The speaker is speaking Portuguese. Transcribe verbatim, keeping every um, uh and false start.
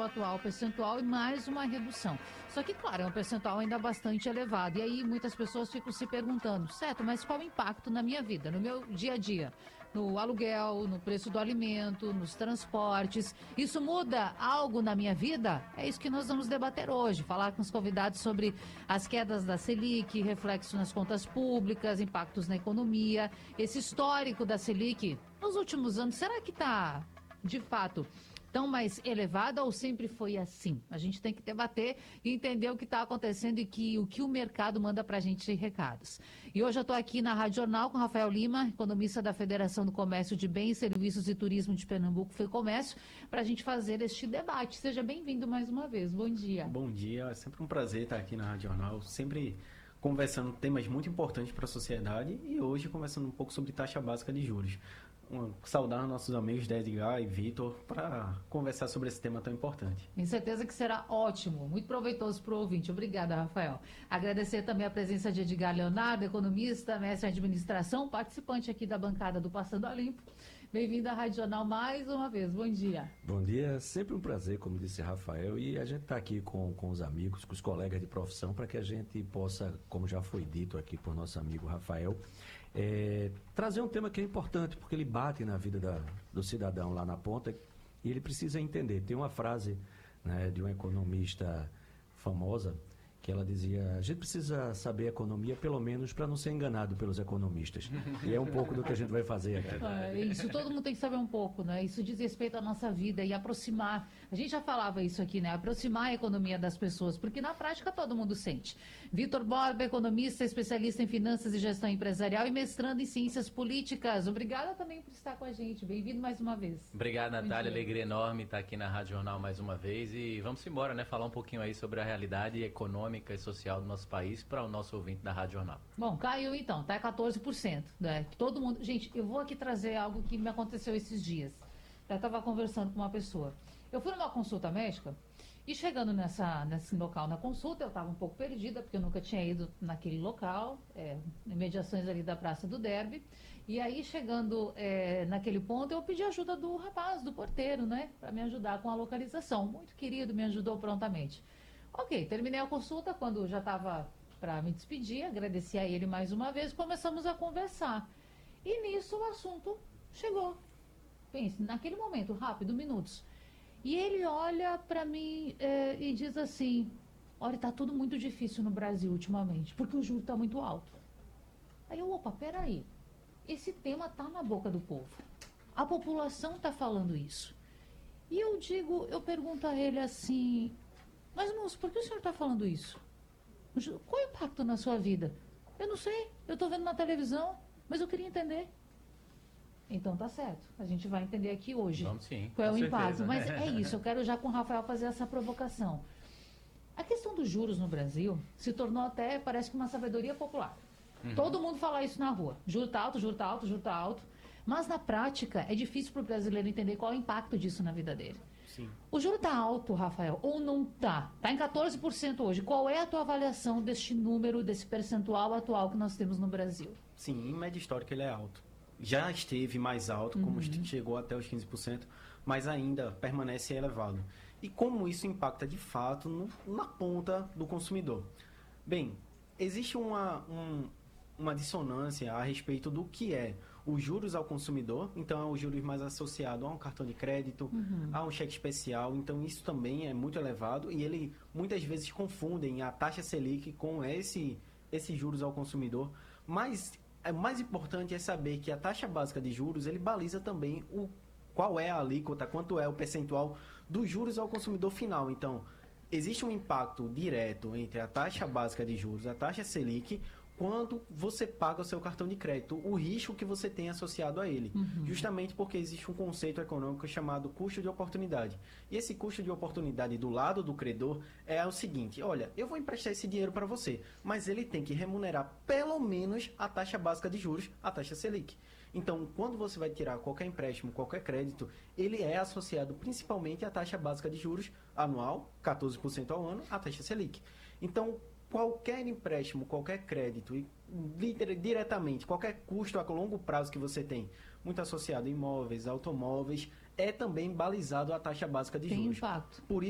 o atual percentual e mais uma redução. Só que, claro, é um percentual ainda bastante elevado. E aí muitas pessoas ficam se perguntando, certo, mas qual o impacto na minha vida, no meu dia a dia? No aluguel, no preço do alimento, nos transportes. Isso muda algo na minha vida? É isso que nós vamos debater hoje. Falar com os convidados sobre as quedas da Selic, reflexo nas contas públicas, impactos na economia, esse histórico da Selic nos últimos anos. Será que está, de fato, tão mais elevada ou sempre foi assim? A gente tem que debater e entender o que está acontecendo e que, o que o mercado manda para a gente de recados. E hoje eu estou aqui na Rádio Jornal com Rafael Lima, economista da Federação do Comércio de Bens, Serviços e Turismo de Pernambuco, FEComércio, para a gente fazer este debate. Seja bem-vindo mais uma vez. Bom dia. Bom dia. É sempre um prazer estar aqui na Rádio Jornal, sempre conversando temas muito importantes para a sociedade e hoje conversando um pouco sobre taxa básica de juros. Um, saudar nossos amigos da Edgar e Vitor para conversar sobre esse tema tão importante. Tenho certeza que será ótimo, muito proveitoso para o ouvinte. Obrigada, Rafael. Agradecer também a presença de Edgar Leonardo, economista, mestre em administração, participante aqui da bancada do Passando a Limpo. Bem-vindo à Rádio Jornal mais uma vez. Bom dia. Bom dia, sempre um prazer, como disse Rafael, e a gente está aqui com, com os amigos, com os colegas de profissão, para que a gente possa, como já foi dito aqui por nosso amigo Rafael, É, trazer um tema que é importante, porque ele bate na vida da, do cidadão lá na ponta e ele precisa entender. Tem uma frase, né, de uma economista famosa que ela dizia: a gente precisa saber economia pelo menos para não ser enganado pelos economistas. E é um pouco do que a gente vai fazer aqui. É isso, todo mundo tem que saber um pouco, né? Isso diz respeito à nossa vida e aproximar. A gente já falava isso aqui, né? Aproximar a economia das pessoas, porque na prática todo mundo sente. Vitor Borba, economista, especialista em finanças e gestão empresarial e mestrando em ciências políticas. Obrigada também por estar com a gente. Bem-vindo mais uma vez. Obrigado, Natália. Alegria enorme estar aqui na Rádio Jornal mais uma vez. E vamos embora, né? Falar um pouquinho aí sobre a realidade econômica e social do nosso país para o nosso ouvinte da Rádio Jornal. Bom, caiu então, tá quatorze por cento, né? Todo mundo... Gente, eu vou aqui trazer algo que me aconteceu esses dias. Eu estava conversando com uma pessoa. Eu fui numa consulta médica e chegando nessa, nesse local na consulta, eu estava um pouco perdida, porque eu nunca tinha ido naquele local, é, imediações ali da Praça do Derby. E aí, chegando é, naquele ponto, eu pedi ajuda do rapaz, do porteiro, né? Para me ajudar com a localização. Muito querido, me ajudou prontamente. Ok, terminei a consulta, quando já estava para me despedir, agradeci a ele mais uma vez, começamos a conversar. E nisso o assunto chegou. Pense, naquele momento, rápido, minutos. E ele olha para mim é, e diz assim: olha, está tudo muito difícil no Brasil ultimamente, porque o juro está muito alto. Aí eu, opa, peraí, esse tema está na boca do povo. A população está falando isso. E eu digo, eu pergunto a ele assim: mas, moço, por que o senhor está falando isso? Qual é o impacto na sua vida? Eu não sei, eu estou vendo na televisão, mas eu queria entender. Então tá certo, a gente vai entender aqui hoje. Vamos sim, qual é o certeza. impacto. Mas é isso, eu quero já com o Rafael fazer essa provocação. A questão dos juros no Brasil se tornou até, parece que uma sabedoria popular. Uhum. Todo mundo fala isso na rua. Juro tá alto, juro tá alto, juro tá alto. Mas na prática é difícil para o brasileiro entender qual é o impacto disso na vida dele. Sim. O juro está alto, Rafael, ou não está? Está em quatorze por cento hoje. Qual é a tua avaliação deste número, desse percentual atual que nós temos no Brasil? Sim, em média histórica ele é alto. Já esteve mais alto, como uhum. chegou até os quinze por cento, mas ainda permanece elevado. E como isso impacta de fato no, na ponta do consumidor? Bem, existe uma, um, uma dissonância a respeito do que é os juros ao consumidor, então é os juros mais associados a um cartão de crédito, uhum. a um cheque especial, então isso também é muito elevado e ele muitas vezes confundem a taxa Selic com esse, esses juros ao consumidor, mas o mais importante é saber que a taxa básica de juros, ele baliza também o, qual é a alíquota, quanto é o percentual dos juros ao consumidor final, então existe um impacto direto entre a taxa básica de juros, a taxa Selic, quando você paga o seu cartão de crédito, o risco que você tem associado a ele. Uhum. Justamente porque existe um conceito econômico chamado custo de oportunidade. E esse custo de oportunidade do lado do credor é o seguinte: olha, eu vou emprestar esse dinheiro para você, mas ele tem que remunerar pelo menos a taxa básica de juros, a taxa Selic. Então, quando você vai tirar qualquer empréstimo, qualquer crédito, ele é associado principalmente à taxa básica de juros anual, quatorze por cento ao ano, a taxa Selic. Então, qualquer empréstimo, qualquer crédito, e diretamente, qualquer custo a longo prazo que você tem, muito associado a imóveis, automóveis, é também balizado à taxa básica de Tem juros. impacto. Por